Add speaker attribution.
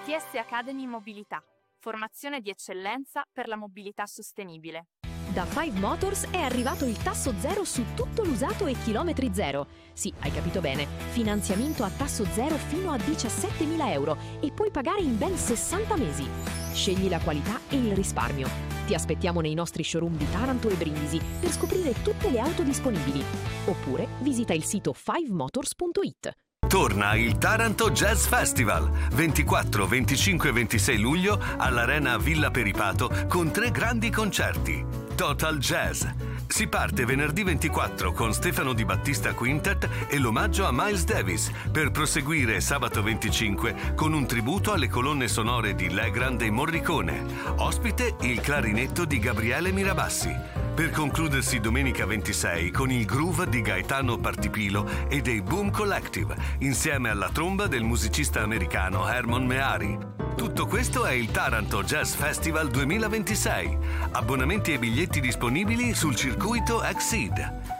Speaker 1: ITS Academy Mobilità. Formazione di eccellenza per la mobilità sostenibile.
Speaker 2: Da Five Motors è arrivato il tasso zero su tutto l'usato e chilometri zero. Sì, hai capito bene, finanziamento a tasso zero fino a 17.000 euro e puoi pagare in ben 60 mesi. Scegli la qualità e il risparmio. Ti aspettiamo nei nostri showroom di Taranto e Brindisi per scoprire tutte le auto disponibili. Oppure visita il sito fivemotors.it.
Speaker 3: Torna il Taranto Jazz Festival 24, 25 e 26 luglio all'Arena Villa Peripato con 3 grandi concerti. Total Jazz. Si parte venerdì 24 con Stefano Di Battista Quintet e l'omaggio a Miles Davis, per proseguire sabato 25 con un tributo alle colonne sonore di Legrand e Morricone. Ospite il clarinetto di Gabriele Mirabassi. Per concludersi domenica 26 con il groove di Gaetano Partipilo e dei Boom Collective, insieme alla tromba del musicista americano Hermon Meari. Tutto questo è il Taranto Jazz Festival 2026. Abbonamenti e biglietti disponibili sul circuito Exceed.